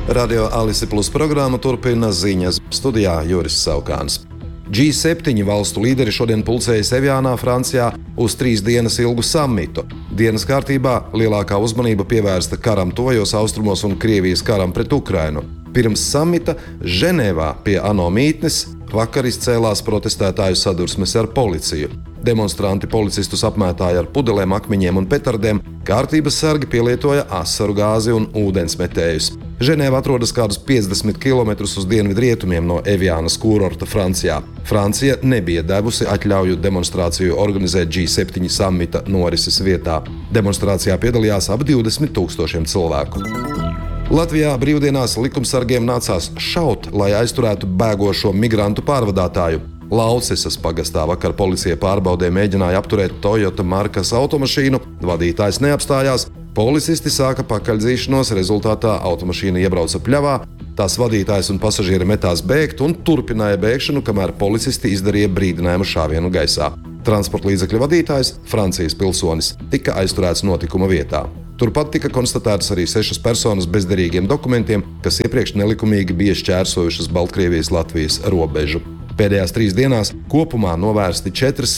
Radio Alise Plus programma turpina ziņas. Studijā Juris Saukāns. G7 valstu līderi šodien pulcējas Evianā, Francijā, uz 3 dienas ilgu samitu. Dienas kārtībā lielākā uzmanība pievērsta karam tuvajos austrumos un Krievijas karam pret Ukrainu. Pirms samita Ženēvā pie ANO mītnes vakar izcēlās protestētāju sadursmes ar policiju. Demonstranti policistus apmētāja ar pudelēm, akmeņiem un petardēm, kārtības sargi pielietoja asaru gāzi un ūdensmetējus. Ženēva atrodas kādus 50 km uz dienvidrietumiem no Evianas kurorta Francijā. Francija nebija devusi atļauju demonstrāciju organizēt G7 samita norises vietā. Demonstrācijā piedalījās ap 20 000 cilvēku. Latvijā brīvdienās likumsargiem nācās šaut, lai aizturētu bēgošo migrantu pārvadātāju. Laucesas pagastā vakar policija pārbaudē mēģināja apturēt Toyota markas automašīnu, vadītājs neapstājās, policisti sāka pakaļdzīšanos, rezultātā automašīna iebrauca pļavā, tās vadītājs un pasažieri metās bēgt un turpināja bēgšanu, kamēr policisti izdarīja brīdinājumu šāvienu gaisā. Transporta līdzekļa vadītājs, Francijas pilsonis, tika aizturēts notikuma vietā. Turpat tika konstatētas arī 6 personas bezderīgiem dokumentiem, kas iepriekš nelikumīgi bija šķērsojušas Baltkrievijas-Latvijas robežu. Pēdējās 3 dienās kopumā novērsti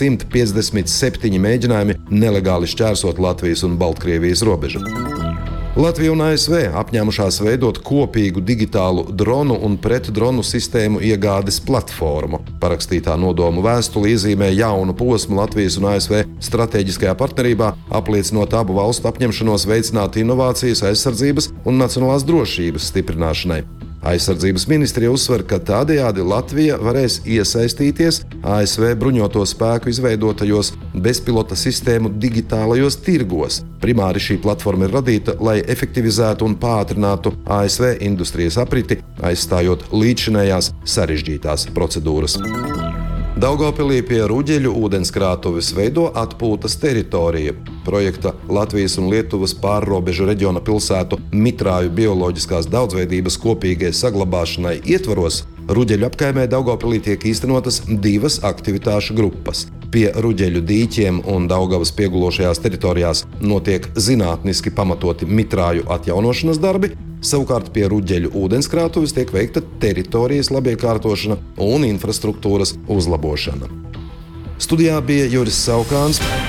457 mēģinājumi nelegāli šķērsot Latvijas un Baltkrievijas robežu. Latvija un ASV apņēmušās veidot kopīgu digitālu dronu un pretdronu sistēmu iegādes platformu. Parakstītā nodomu vēstule iezīmē jaunu posmu Latvijas un ASV stratēģiskajā partnerībā, apliecinot abu valstu apņemšanos veicināt inovācijas, aizsardzības un nacionālās drošības stiprināšanai. Aizsardzības ministrija uzsver, ka tādējādi Latvija varēs iesaistīties ASV bruņoto spēku izveidotajos bezpilota sistēmu digitālajos tirgos. Primāri šī platforma ir radīta, lai efektivizētu un pātrinātu ASV industrijas apriti, aizstājot līdzšinējās sarežģītās procedūras. Daugavpilī pie Ruģeļu ūdenskrātuves veido atpūtas teritoriju. Projekta Latvijas un Lietuvas pārrobežu reģiona pilsētu mitrāju bioloģiskās daudzveidības kopīgai saglabāšanai ietvaros Ruģeļu apkaimē Daugavpilī tiek īstenotas 2 aktivitāšu grupas. Pie Ruģeļu dīķiem un Daugavas piegulošajās teritorijās notiek zinātniski pamatoti mitrāju atjaunošanas darbi, savukārt pie Ruģeļu ūdenskrātuves tiek veikta teritorijas labiekārtošana un infrastruktūras uzlabošana. Studijā bija Juris Saukāns.